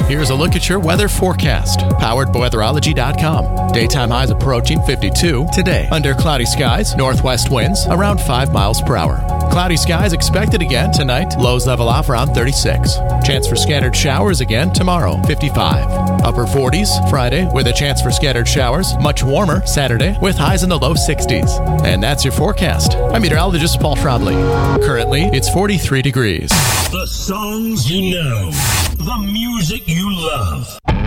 Here's a look at your weather forecast, powered by weatherology.com. Daytime highs approaching 52 today. Under cloudy skies, northwest winds around 5 miles per hour. Cloudy skies expected again tonight. Lows level off around 36. Chance for scattered showers again tomorrow, 55. Upper 40s Friday with a chance for scattered showers. Much warmer Saturday with highs in the low 60s. And that's your forecast. I'm meteorologist Paul Trombley. Currently, it's 43 degrees. The songs you know. The music you love.